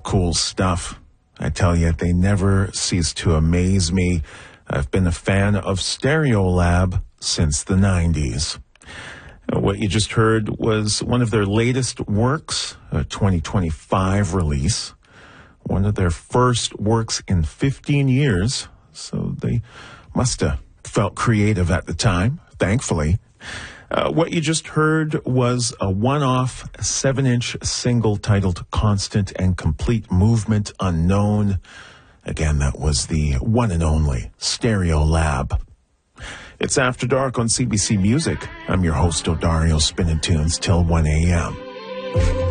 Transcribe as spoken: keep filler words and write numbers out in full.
cool stuff. I tell you, they never cease to amaze me. I've been a fan of Stereolab since the nineties. What you just heard was one of their latest works, a twenty twenty-five release, one of their first works in fifteen years, so they must have felt creative at the time, thankfully. Uh, what you just heard was a one-off seven-inch single titled Constant and Complete Movement Unknown. Again, that was the one and only Stereolab. It's After Dark on C B C Music. I'm your host, Odario, spinning tunes till one a.m.